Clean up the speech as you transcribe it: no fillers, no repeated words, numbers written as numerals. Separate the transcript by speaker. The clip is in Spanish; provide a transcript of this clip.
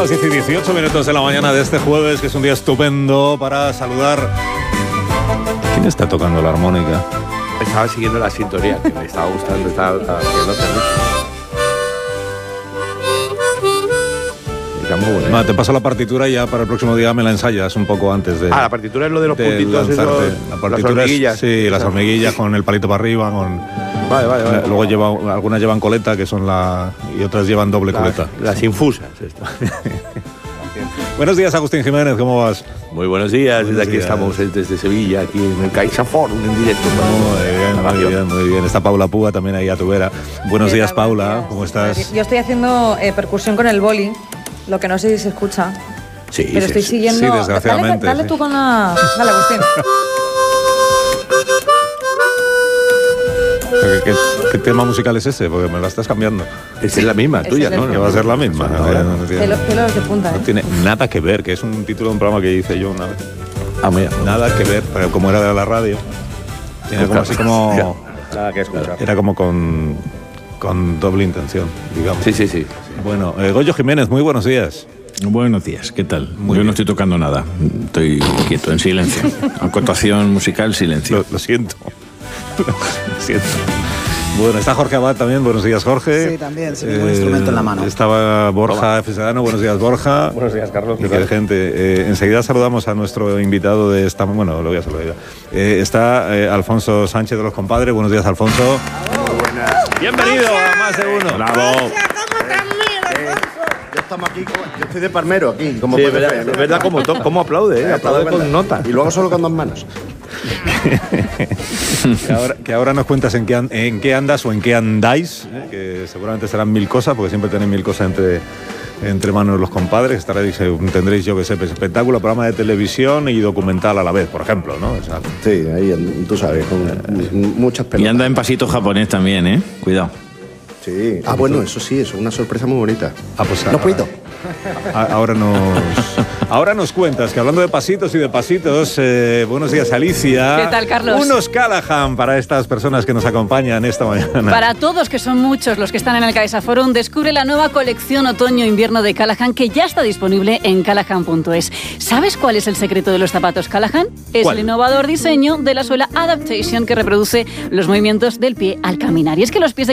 Speaker 1: las 10:18 de la mañana de este jueves, que es un día estupendo para saludar. ¿Quién está tocando la armónica?
Speaker 2: Estaba siguiendo la sintonía, que me estaba gustando, estaba haciendo
Speaker 1: No, te paso la partitura y ya para el próximo día me la ensayas un poco antes de...
Speaker 2: la partitura es lo de los puntitos,
Speaker 1: la partitura
Speaker 2: las hormiguillas.
Speaker 1: Sí, las hormiguillas con el palito para arriba, con...
Speaker 2: Vale.
Speaker 1: Luego algunas llevan coleta, que son y otras llevan doble coleta.
Speaker 2: Las infusas.
Speaker 1: Buenos días, Agustín Jiménez, ¿cómo vas?
Speaker 2: Muy buenos días, desde aquí estamos desde Sevilla, aquí en el CaixaForum, en directo.
Speaker 1: Muy bien. Está Paula Púa también ahí a tu vera. Buenos días, Paula, ¿cómo estás?
Speaker 3: Yo estoy haciendo percusión con el boli, lo que no sé si se escucha.
Speaker 2: Sí,
Speaker 3: pero estoy siguiendo...
Speaker 1: Sí, desgraciadamente.
Speaker 3: Dale tú con la... Dale, Agustín.
Speaker 1: ¿Qué tema musical es ese? Porque me la estás cambiando.
Speaker 2: Esa es la misma, tuya, ¿no?
Speaker 1: Que va a ser la misma.
Speaker 3: Pelos de punta.
Speaker 1: No tiene nada que ver, que es un título de un programa que hice yo una vez.
Speaker 2: Mira.
Speaker 1: Nada que ver, pero como era de la radio, era como así como...
Speaker 2: Nada que escuchar.
Speaker 1: Era como con doble intención, digamos.
Speaker 2: Sí.
Speaker 1: Bueno, Goyo Jiménez, muy buenos días.
Speaker 4: Buenos días, ¿qué tal?
Speaker 1: Muy
Speaker 4: Yo
Speaker 1: bien.
Speaker 4: no estoy tocando nada, estoy quieto, en silencio. Acotación musical, silencio.
Speaker 1: Lo siento. Lo siento. Bueno, está Jorge Abad también. Buenos días, Jorge.
Speaker 5: Sí, también, sin ningún instrumento en la mano.
Speaker 1: Estaba Borja F. Sedano. Buenos días, Borja.
Speaker 2: Buenos días, Carlos.
Speaker 1: Y qué gente. Enseguida saludamos a nuestro invitado de esta... Bueno, lo voy a saludar ya. Está Alfonso Sánchez de Los Compadres. Buenos días, Alfonso.
Speaker 2: Muy buenas.
Speaker 1: Bienvenido a Más de Uno.
Speaker 4: ¡Bravo!
Speaker 6: Yo estamos aquí, yo estoy de palmero aquí, como
Speaker 2: Sí,
Speaker 6: puedes
Speaker 2: es
Speaker 6: ver.
Speaker 2: verdad cómo aplaude, aplaude con nota.
Speaker 6: Y luego solo con dos manos.
Speaker 1: que ahora nos cuentas en qué andas o en qué andáis, que seguramente serán mil cosas, porque siempre tenéis mil cosas entre manos los compadres. Tendréis, yo que sé, espectáculo, programa de televisión y documental a la vez, por ejemplo, ¿no? O sea,
Speaker 6: Sí, ahí tú sabes, con muchas
Speaker 4: Y
Speaker 6: pelotas.
Speaker 4: anda en pasito japonés también, ¿eh? Cuidado.
Speaker 6: Sí. Bueno, eso sí, eso es una sorpresa muy bonita.
Speaker 1: pues
Speaker 6: ¿No puedo?
Speaker 1: Ahora nos cuentas que hablando de pasitos y de pasitos, buenos días, Alicia.
Speaker 7: ¿Qué tal, Carlos?
Speaker 1: Unos Callahan para estas personas que nos acompañan esta mañana.
Speaker 7: Para todos, que son muchos los que están en el CaixaForum, descubre la nueva colección otoño-invierno de Callahan, que ya está disponible en callahan.es. ¿Sabes cuál es el secreto de los zapatos Callahan? Es
Speaker 1: ¿Cuál?
Speaker 7: el innovador diseño de la suela Adaptation, que reproduce los movimientos del pie al caminar. Y es que los pies de